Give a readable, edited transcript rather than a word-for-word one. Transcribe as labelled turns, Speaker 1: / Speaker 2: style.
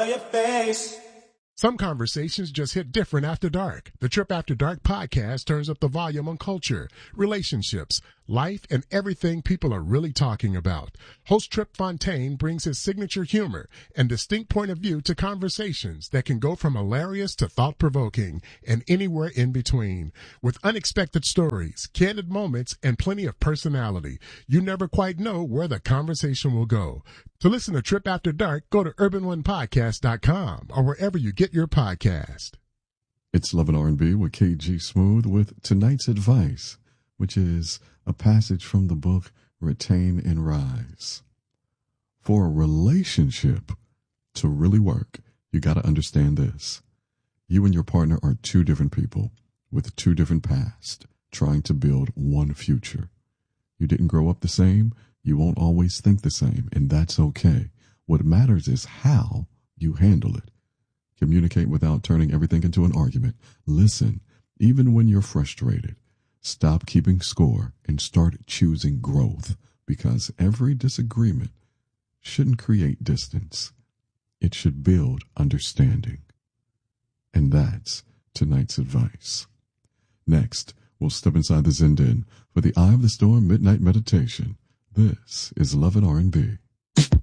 Speaker 1: your face.
Speaker 2: Some conversations just hit different after dark. The Trip After Dark podcast turns up the volume on culture, relationships, life, and everything people are really talking about. Host Trip Fontaine brings his signature humor and distinct point of view to conversations that can go from hilarious to thought-provoking and anywhere in between. With unexpected stories, candid moments, and plenty of personality, you never quite know where the conversation will go. To listen to Trip After Dark, go to urbanonepodcast.com or wherever you get your podcast.
Speaker 3: It's Love and R&B with KG Smooth with tonight's advice, which is a passage from the book Retain and Rise. For a relationship to really work, you got to understand this. You and your partner are two different people with two different pasts trying to build one future. You didn't grow up the same. You won't always think the same, and that's okay. What matters is how you handle it. Communicate without turning everything into an argument. Listen, even when you're frustrated. Stop keeping score and start choosing growth, because every disagreement shouldn't create distance. It should build understanding. And that's tonight's advice. Next, we'll step inside the Zen Den for the Eye of the Storm Midnight Meditation. This is Love and R&B.